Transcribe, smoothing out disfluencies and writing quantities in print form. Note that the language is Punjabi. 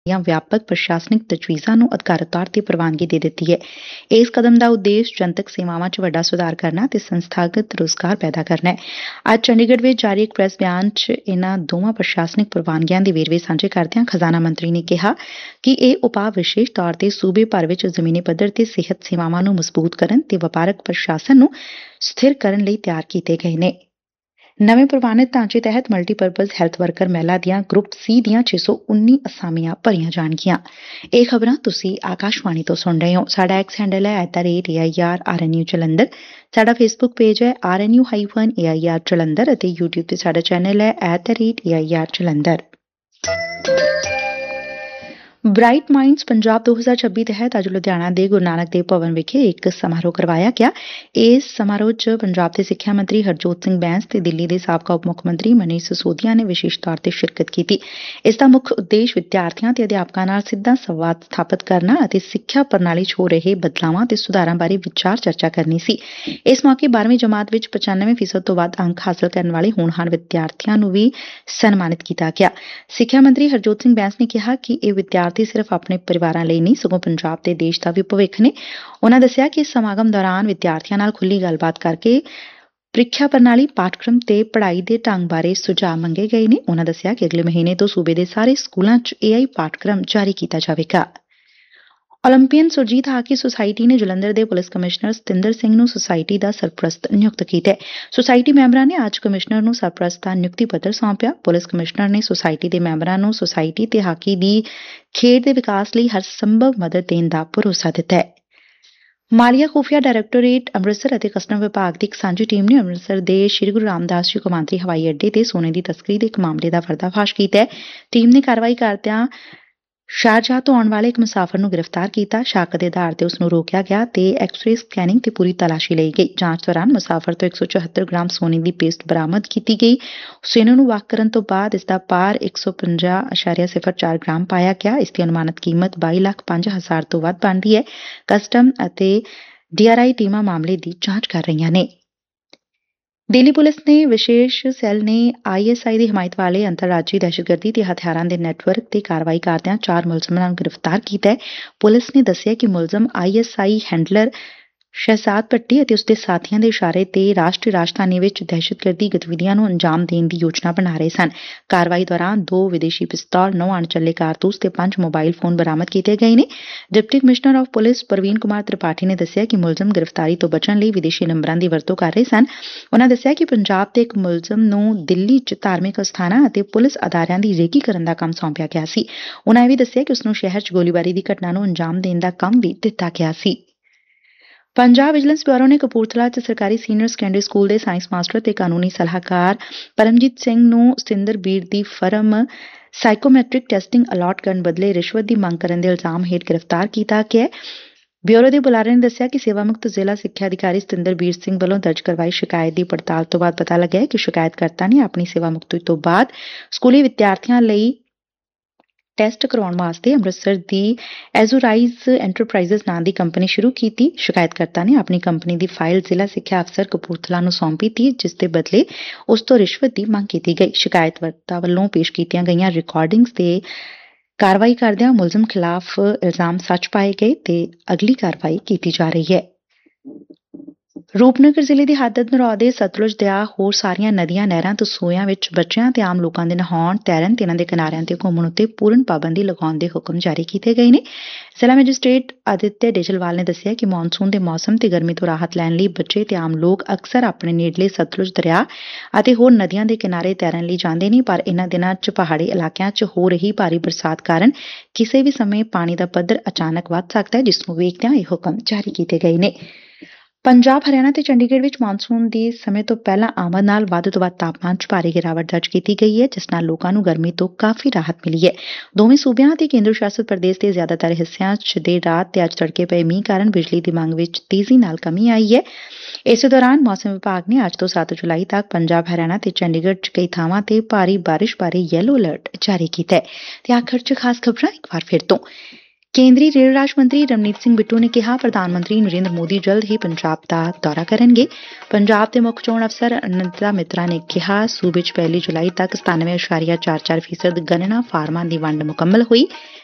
ਦੀਆਂ ਵਿਆਪਕ ਪ੍ਰਸ਼ਾਸਨਿਕ ਤਜਵੀਜ਼ਾਂ ਨੂੰ ਅਧਿਕਾਰਤ ਤੌਰ ਤੇ ਪ੍ਰਵਾਨਗੀ ਦੇ ਦਿੱਤੀ ਹੈ। ਇਸ ਕਦਮ ਦਾ ਉਦੇਸ਼ ਜਨਤਕ ਸੇਵਾਵਾਂ 'ਚ ਵੱਡਾ ਸੁਧਾਰ ਕਰਨਾ ਤੇ ਸੰਸਥਾਗਤ ਰੁਜ਼ਗਾਰ ਪੈਦਾ ਕਰਨਾ ਹੈ। ਅੱਜ ਚੰਡੀਗੜ੍ਹ ਵਿੱਚ ਜਾਰੀ ਇੱਕ ਪ੍ਰੈਸ ਬਿਆਨ 'ਚ ਇਹਨਾਂ ਦੋਵਾਂ ਪ੍ਰਸ਼ਾਸਨਿਕ ਪ੍ਰਵਾਨਗੀਆਂ ਦੇ ਵੇਰਵੇ ਸਾਂਝੇ ਕਰਦਿਆਂ ਖਜ਼ਾਨਾ ਮੰਤਰੀ ਨੇ ਕਿਹਾ ਕਿ ਇਹ ਉਪਾਅ ਵਿਸ਼ੇਸ਼ ਤੌਰ ਤੇ ਸੂਬੇ ਭਰ ਵਿੱਚ ਜ਼ਮੀਨੀ ਪੱਧਰ ਤੇ ਸਿਹਤ ਸੇਵਾਵਾਂ ਨੂੰ ਮਜ਼ਬੂਤ ਕਰਨ ਤੇ ਵਪਾਰਕ ਪ੍ਰਸ਼ਾਸਨ ਨੂੰ ਸਥਿਰ ਕਰਨ ਲਈ ਤਿਆਰ ਕੀਤੇ ਗਏ ਨੇ। ਨਵੇਂ ਪ੍ਰਵਾਨਿਤ ਢਾਂਚੇ ਤਹਿਤ ਮਲਟੀਪਰਪਜ਼ ਹੈਲਥ ਵਰਕਰ ਮਹਿਲਾ ਦੀਆਂ ਗਰੁੱਪ ਸੀ ਦੀਆਂ 619 ਅਸਾਮੀਆਂ ਭਰੀਆਂ ਜਾਣਗੀਆਂ। ਇਹ ਖਬਰਾਂ ਤੁਸੀਂ ਆਕਾਸ਼ਵਾਣੀ ਤੋਂ ਸੁਣ ਰਹੇ ਹੋ। ਸਾਡਾ ਐਕਸ ਹੈਂਡਲ ਹੈ @AIRRNU ਜਲੰਧਰ। ਸਾਡਾ ਫੇਸਬੁੱਕ ਪੇਜ ਹੈ RNU-AIR ਜਲੰਧਰ ਅਤੇ YouTube ਤੇ ਸਾਡਾ ਚੈਨਲ ਹੈ @AIR Jalandhar. Bright minds Punjab 2026 ਤਹਿਤ ਅੱਜ ਲੁਧਿਆਣਾ ਦੇ ਗੁਰੂ ਨਾਨਕ ਦੇਵ ਭਵਨ ਵਿਖੇ ਇੱਕ ਸਮਾਰੋਹ ਕਰਵਾਇਆ ਗਿਆ। ਇਸ ਸਮਾਰੋਹ 'ਚ ਪੰਜਾਬ ਦੇ ਸਿੱਖਿਆ ਮੰਤਰੀ ਹਰਜੋਤ ਸਿੰਘ ਬੈਂਸ ਤੇ ਦਿੱਲੀ ਦੇ ਸਾਬਕਾ ਉਪ ਮੁੱਖ ਮੰਤਰੀ ਮਨੀਸ਼ ਸਿਸੋਦੀਆ ਨੇ ਵਿਸ਼ੇਸ਼ ਤੌਰ ਤੇ ਸ਼ਿਰਕਤ ਕੀਤੀ। ਇਸ ਦਾ ਮੁੱਖ ਉਦੇਸ਼ ਵਿਦਿਆਰਥੀਆਂ ਤੇ ਅਧਿਆਪਕਾਂ ਨਾਲ ਸਿੱਧਾ ਸੰਵਾਦ ਸਥਾਪਿਤ ਕਰਨਾ ਅਤੇ ਸਿੱਖਿਆ ਪ੍ਰਣਾਲੀ 'ਚ ਹੋ ਰਹੇ ਬਦਲਾਵਾਂ ਤੇ ਸੁਧਾਰਾਂ ਬਾਰੇ ਵਿਚਾਰ ਚਰਚਾ ਕਰਨੀ ਸੀ। ਇਸ ਮੌਕੇ 12ਵੀਂ ਜਮਾਤ ਵਿੱਚ 95% ਤੋਂ ਵੱਧ ਅੰਕ ਹਾਸਲ ਕਰਨ ਵਾਲੇ ਹੋਣਹਾਰ ਵਿਦਿਆਰਥੀਆਂ ਨੂੰ ਵੀ ਸਨਮਾਨਿਤ ਕੀਤਾ ਗਿਆ। ਸਿੱਖਿਆ ਮੰਤਰੀ ਹਰਜੋਤ ਸਿੰਘ ਬੈਂਸ ਨੇ ਕਿਹਾ ਕਿ ਇਹ ਵਿਦਿਆਰਥੀ ਸਿਰਫ ਆਪਣੇ ਪਰਿਵਾਰਾਂ ਲਈ ਨਹੀਂ ਸਗੋਂ ਪੰਜਾਬ ਤੇ ਦੇਸ਼ ਦਾ ਵੀ ਭਵਿੱਖ ਨੇ। ਉਨ੍ਹਾਂ ਦੱਸਿਆ ਕਿ ਇਸ ਸਮਾਗਮ ਦੌਰਾਨ ਵਿਦਿਆਰਥੀਆਂ ਨਾਲ ਖੁੱਲੀ ਗੱਲਬਾਤ ਕਰਕੇ ਪ੍ਰੀਖਿਆ ਪ੍ਰਣਾਲੀ, ਪਾਠਕ੍ਰਮ ਤੇ ਪੜ੍ਹਾਈ ਦੇ ਢੰਗ ਬਾਰੇ ਸੁਝਾਅ ਮੰਗੇ ਗਏ ਨੇ। ਉਨ੍ਹਾਂ ਦੱਸਿਆ ਕਿ ਅਗਲੇ ਮਹੀਨੇ ਤੋਂ ਸੂਬੇ ਦੇ ਸਾਰੇ ਸਕੂਲਾਂ 'ਚ AI ਪਾਠਕ੍ਰਮ ਜਾਰੀ ਕੀਤਾ ਜਾਵੇਗਾ। ਓਲੰਪੀਅਨ ਸੁਰਜੀਤ ਹਾਕੀ ਸੁਸਾਇਟੀ ਨੇ ਜਲੰਧਰ ਦੇ ਪੁਲਿਸ ਕਮਿਸ਼ਨਰ ਸਤਿੰਦਰ ਸਿੰਘ ਨੂੰ ਸੁਸਾਇਟੀ ਦਾ ਸਰਪ੍ਰਸਤ ਨਿਯੁਕਤ ਕੀਤਾ ਹੈ। ਸੁਸਾਇਟੀ ਮੈਂਬਰਾਂ ਨੇ ਅੱਜ ਕਮਿਸ਼ਨਰ ਨੂੰ ਸਰਪ੍ਰਸਤ ਦਾ ਨਿਯੁਕਤੀ ਪੱਤਰ ਸੌਂਪਿਆ। ਪੁਲਿਸ ਕਮਿਸ਼ਨਰ ਨੇ ਸੁਸਾਇਟੀ ਦੇ ਮੈਂਬਰਾਂ ਨੂੰ ਸੁਸਾਇਟੀ ਤੇ ਹਾਕੀ ਦੀ ਖੇਡ ਦੇ ਵਿਕਾਸ ਲਈ ਹਰ ਸੰਭਵ ਮਦਦ ਦੇਣ ਦਾ ਭਰੋਸਾ ਦਿੱਤਾ ਹੈ। ਮਾਲੀਆ ਖੁਫੀਆ ਡਾਇਰੈਕਟੋਰੇਟ ਅੰਮ੍ਰਿਤਸਰ ਅਤੇ ਕਸਟਮ ਵਿਭਾਗ ਦੀ ਇੱਕ ਸਾਂਝੀ ਟੀਮ ਨੇ ਅੰਮ੍ਰਿਤਸਰ ਦੇ ਸ੍ਰੀ ਗੁਰੂ ਰਾਮਦਾਸ ਜੀ ਕੌਮਾਂਤਰੀ ਹਵਾਈ ਅੱਡੇ ਤੇ ਸੋਨੇ ਦੀ ਤਸਕਰੀ ਦੇ ਇੱਕ ਮਾਮਲੇ ਦਾ ਪਰਦਾਫਾਸ਼ ਕੀਤਾ ਹੈ। ਟੀਮ ਨੇ ਕਾਰਵਾਈ ਕਰਦਿਆਂ ਸ਼ਾਰਜਾਹ ਤੋਂ ਆਉਣ ਵਾਲੇ ਇੱਕ ਮੁਸਾਫਰ ਨੂੰ ਗ੍ਰਿਫਤਾਰ ਕੀਤਾ। ਸ਼ੱਕ ਦੇ ਆਧਾਰ ਤੇ ਉਸ ਨੂੰ ਰੋਕਿਆ ਗਿਆ ਤੇ ਐਕਸ-ਰੇ ਸਕੈਨਿੰਗ ਤੇ ਪੂਰੀ ਤਲਾਸ਼ੀ ਲਈ ਗਈ। ਜਾਂਚ ਦੌਰਾਨ ਮੁਸਾਫਰ ਤੋਂ 174 ਗ੍ਰਾਮ ਸੋਨੇ ਦੀ ਪੇਸਟ ਬਰਾਮਦ ਕੀਤੀ ਗਈ। ਸੋਨੇ ਨੂੰ ਵੱਖ ਕਰਨ ਤੋਂ ਬਾਅਦ ਇਸ ਦਾ ਭਾਰ 150.04 ਗ੍ਰਾਮ ਪਾਇਆ ਗਿਆ। ਇਸ ਦੀ ਅਨੁਮਾਨਿਤ ਕੀਮਤ 22,05,000 ਤੋਂ ਵੱਧ ਬਣਦੀ ਹੈ। ਕਸਟਮ ਅਤੇ DRI ਟੀਮਾਂ ਮਾਮਲੇ ਦੀ ਜਾਂਚ ਕਰ ਰਹੀਆਂ ਨੇ। ਦਿੱਲੀ ਪੁਲਿਸ ਨੇ ਵਿਸ਼ੇਸ਼ ਸੈੱਲ ਨੇ ISI ਦੀ ਹਮਾਇਤ ਵਾਲੇ ਅੰਤਰਰਾਜੀ ਦਹਿਸ਼ਤਗਰਦੀ ਤੇ ਹਥਿਆਰਾਂ ਦੇ ਨੈਟਵਰਕ ਤੇ ਕਾਰਵਾਈ ਕਰਦਿਆਂ 4 ਮੁਲਜ਼ਮਾਂ ਨੂੰ ਗ੍ਰਿਫਤਾਰ ਕੀਤਾ ਹੈ। ਪੁਲਿਸ ਨੇ ਦੱਸਿਆ ਕਿ ਮੁਲਜ਼ਮ ISI ਹੈਂਡਲਰ ਸ਼ਹਿਜ਼ਾਦ ਭੱਟੀ ਅਤੇ ਉਸਦੇ ਸਾਥੀਆਂ ਦੇ ਇਸ਼ਾਰੇ ਤੇ ਰਾਸ਼ਟਰੀ ਰਾਜਧਾਨੀ ਵਿੱਚ ਦਹਿਸ਼ਤਗਰਦੀ ਗਤੀਵਿਧੀਆਂ ਨੂੰ ਅੰਜਾਮ ਦੇਣ ਦੀ ਯੋਜਨਾ ਬਣਾ ਰਹੇ ਸਨ। ਕਾਰਵਾਈ ਦੌਰਾਨ 2 ਵਿਦੇਸ਼ੀ ਪਿਸਤੌਲ, 9 ਅਣਚੱਲੇ ਕਾਰਤੂਸ ਤੇ 5 ਮੋਬਾਈਲ ਫੋਨ ਬਰਾਮਦ ਕੀਤੇ ਗਏ ਨੇ। Deputy commissioner of police Praveen Kumar Tripathi ਨੇ ਦੱਸਿਆ ਕਿ ਮੁਲਜ਼ਮ ਗ੍ਰਿਫਤਾਰੀ ਤੋਂ ਬਚਣ ਲਈ ਵਿਦੇਸ਼ੀ ਨੰਬਰਾਂ ਦੀ ਵਰਤੋਂ ਕਰ ਰਹੇ ਸਨ। ਉਨ੍ਹਾਂ ਦੱਸਿਆ ਕਿ ਪੰਜਾਬ ਦੇ ਇੱਕ ਮੁਲਜ਼ਮ ਨੂੰ ਦਿੱਲੀ 'ਚ ਧਾਰਮਿਕ ਅਸਥਾਨਾਂ ਅਤੇ ਪੁਲਿਸ ਅਦਾਰਿਆਂ ਦੀ ਰੇਕੀ ਕਰਨ ਦਾ ਕੰਮ ਸੌਂਪਿਆ ਗਿਆ ਸੀ। ਉਨ੍ਹਾਂ ਇਹ ਵੀ ਦੱਸਿਆ ਕਿ ਉਸ ਨੂੰ ਸ਼ਹਿਰ 'ਚ ਗੋਲੀਬਾਰੀ ਦੀ ਘਟਨਾ ਨੂੰ ਅੰਜਾਮ ਦੇਣ ਦਾ ਕੰਮ ਵੀ ਦਿੱਤਾ ਗਿਆ ਸੀ। ਪੰਜਾਬ ਵਿਜੀਲੈਂਸ ਬਿਊਰੋ ਨੇ ਕਪੂਰਥਲਾ 'ਚ ਸਰਕਾਰੀ ਸੀਨੀਅਰ ਸੈਕੰਡਰੀ ਸਕੂਲ ਦੇ ਸਾਇੰਸ ਮਾਸਟਰ ਤੇ ਕਾਨੂੰਨੀ ਸਲਾਹਕਾਰ ਪਰਮਜੀਤ ਸਿੰਘ ਨੂੰ ਸਤਿੰਦਰ ਬੀੜ ਦੀ ਫਰਮ ਸਾਈਕੋਮੈਟ੍ਰਿਕ ਟੈਸਟਿੰਗ ਅਲਾਟ ਕਰਨ ਬਦਲੇ ਰਿਸ਼ਵਤ ਦੀ ਮੰਗ ਕਰਨ ਦੇ ਇਲਜ਼ਾਮ ਹੇਠ ਗ੍ਰਿਫਤਾਰ ਕੀਤਾ ਗਿਆ ਹੈ। ਬਿਊਰੋ ਦੇ ਬੁਲਾਰੇ ਨੇ ਦੱਸਿਆ ਕਿ ਸੇਵਾ ਮੁਕਤ ਜ਼ਿਲ੍ਹਾ ਸਿੱਖਿਆ ਅਧਿਕਾਰੀ ਸਤਿੰਦਰ ਬੀੜ ਸਿੰਘ ਵੱਲੋਂ ਦਰਜ ਕਰਵਾਈ ਸ਼ਿਕਾਇਤ ਦੀ ਪੜਤਾਲ ਤੋਂ ਬਾਅਦ ਪਤਾ ਲੱਗਿਆ ਕਿ ਸ਼ਿਕਾਇਤਕਰਤਾ ਨੇ ਆਪਣੀ ਸੇਵਾ ਮੁਕਤੀ ਤੋਂ ਬਾਅਦ ਸਕੂਲੀ ਵਿਦਿਆਰਥੀਆਂ ਲਈ ਟੈਸਟ ਕਰਵਾਉਣ ਵਾਸਤੇ ਅੰਮ੍ਰਿਤਸਰ ਦੀ ਐਜ਼ੋਰਾਈਜ਼ ਐਂਟਰਪ੍ਰਾਈਜ਼ਸ ਨਾਂ ਦੀ ਕੰਪਨੀ ਸ਼ੁਰੂ ਕੀਤੀ। ਸ਼ਿਕਾਇਤਕਰਤਾ ਨੇ ਆਪਣੀ ਕੰਪਨੀ ਦੀ ਫਾਈਲ ਜ਼ਿਲ੍ਹਾ ਸਿੱਖਿਆ ਅਫਸਰ ਕਪੂਰਥਲਾ ਨੂੰ ਸੌਂਪੀ ਤੀ, ਜਿਸ ਦੇ ਬਦਲੇ ਉਸ ਤੋਂ ਰਿਸ਼ਵਤ ਦੀ ਮੰਗ ਕੀਤੀ ਗਈ। ਸ਼ਿਕਾਇਤਕਰਤਾ ਵੱਲੋਂ ਪੇਸ਼ ਕੀਤੀਆਂ ਗਈਆਂ ਰਿਕਾਰਡਿੰਗਸ ਤੇ ਕਾਰਵਾਈ ਕਰਦਿਆਂ ਮੁਲਜ਼ਮ ਖਿਲਾਫ ਇਲਜ਼ਾਮ ਸੱਚ ਪਾਏ ਗਏ ਤੇ ਅਗਲੀ ਕਾਰਵਾਈ ਕੀਤੀ ਜਾ ਰਹੀ ਹੈ। ਰੂਪਨਗਰ ਜ਼ਿਲ੍ਹੇ ਦੀ ਹੱਦ ਨਰੌਦੇ ਸਤਲੁਜ ਦਰਿਆ ਹੋਰ ਸਾਰੀਆਂ ਨਦੀਆਂ, ਨਹਿਰਾਂ ਤੇ ਸੂਇਆਂ ਵਿੱਚ ਬੱਚਿਆਂ ਤੇ ਆਮ ਲੋਕਾਂ ਦੇ ਨਹਾਉਣ, ਤੈਰਨ ਤੇ ਇਹਨਾਂ ਦੇ ਕਿਨਾਰਿਆਂ ਤੇ ਘੁੰਮਣ ਉੱਤੇ ਪੂਰਨ ਪਾਬੰਦੀ ਲਗਾਉਣ ਦੇ ਹੁਕਮ ਜਾਰੀ ਕੀਤੇ ਗਏ ਨੇ। ਜ਼ਿਲ੍ਹਾ ਮੈਜਿਸਟ੍ਰੇਟ ਆਦਿਤਿਆ ਡੇਜਲਵਾਲ ਨੇ ਦੱਸਿਆ ਕਿ ਮੌਨਸੂਨ ਦੇ ਮੌਸਮ ਤੇ ਗਰਮੀ ਤੋਂ ਰਾਹਤ ਲੈਣ ਲਈ ਬੱਚੇ ਤੇ ਆਮ ਲੋਕ ਅਕਸਰ ਆਪਣੇ ਨੇੜਲੇ ਸਤਲੁਜ ਦਰਿਆ ਅਤੇ ਹੋਰ ਨਦੀਆਂ ਦੇ ਕਿਨਾਰੇ ਤੈਰਨ ਲਈ ਜਾਂਦੇ ਨੇ, ਪਰ ਇਹਨਾਂ ਦਿਨਾਂ 'ਚ ਪਹਾੜੀ ਇਲਾਕਿਆਂ 'ਚ ਹੋ ਰਹੀ ਭਾਰੀ ਬਰਸਾਤ ਕਾਰਨ ਕਿਸੇ ਵੀ ਸਮੇਂ ਪਾਣੀ ਦਾ ਪੱਧਰ ਅਚਾਨਕ ਵੱਧ ਸਕਦਾ ਹੈ, ਜਿਸ ਨੂੰ ਵੇਖਦਿਆਂ ਇਹ ਹੁਕਮ ਜਾਰੀ ਕੀਤੇ ਗਏ ਨੇ। ਪੰਜਾਬ, ਹਰਿਆਣਾ ਤੇ ਚੰਡੀਗੜ੍ਹ ਵਿੱਚ ਮਾਨਸੂਨ ਦੇ ਸਮੇਂ ਤੋਂ ਪਹਿਲਾਂ ਆਮਦ ਨਾਲ ਵੱਧ ਤੋਂ ਵੱਧ ਤਾਪਮਾਨ 'ਚ ਭਾਰੀ ਗਿਰਾਵਟ ਦਰਜ ਕੀਤੀ ਗਈ ਹੈ, ਜਿਸ ਨਾਲ ਲੋਕਾਂ ਨੂੰ ਗਰਮੀ ਤੋਂ ਕਾਫੀ ਰਾਹਤ ਮਿਲੀ ਹੈ। ਦੋਵੇਂ ਸੂਬਿਆਂ ਅਤੇ ਕੇਂਦਰ ਸ਼ਾਸਤ ਪ੍ਰਦੇਸ਼ ਦੇ ਜ਼ਿਆਦਾਤਰ ਹਿੱਸਿਆਂ 'ਚ ਦੇਰ ਰਾਤ ਤੇ ਅੱਜ ਤੜਕੇ ਪਏ ਮੀਂਹ ਕਾਰਨ ਬਿਜਲੀ ਦੀ ਮੰਗ ਵਿੱਚ ਤੇਜ਼ੀ ਨਾਲ ਕਮੀ ਆਈ ਹੈ। ਇਸੇ ਦੌਰਾਨ ਮੌਸਮ ਵਿਭਾਗ ਨੇ ਅੱਜ ਤੋਂ 7 ਜੁਲਾਈ ਤੱਕ ਪੰਜਾਬ, ਹਰਿਆਣਾ ਤੇ ਚੰਡੀਗੜ੍ਹ 'ਚ ਕਈ ਥਾਵਾਂ ਤੇ ਭਾਰੀ ਬਾਰਿਸ਼ ਬਾਰੇ ਯੈਲੋ ਅਲਰਟ ਜਾਰੀ ਕੀਤਾ ਹੈ। ਤੇ ਆਖਰ 'ਚ ਖਾਸ ਖਬਰਾਂ ਇੱਕ ਵਾਰ ਫਿਰ ਤੋਂ। ਕੇਂਦਰੀ ਰੇਲ ਰਾਜ ਮੰਤਰੀ ਰਣਨੀਤ ਸਿੰਘ ਬਿੱਟੂ ਨੇ ਕਿਹਾ ਪ੍ਰਧਾਨ ਮੰਤਰੀ ਨਰਿੰਦਰ ਮੋਦੀ ਜਲਦ ਹੀ ਪੰਜਾਬ ਦਾ ਦੌਰਾ ਕਰਨਗੇ। ਪੰਜਾਬ ਦੇ ਮੁੱਖ ਚੋਣ ਅਫਸਰ ਅਨੰਤਾ ਮਿਤਰਾ ਨੇ ਕਿਹਾ ਸੂਬੇ 'ਚ 1 ਜੁਲਾਈ ਤੱਕ 97.44% ਗਣਨਾ ਫਾਰਮਾਂ ਦੀ ਵੰਡ ਮੁਕੰਮਲ ਹੋਈ।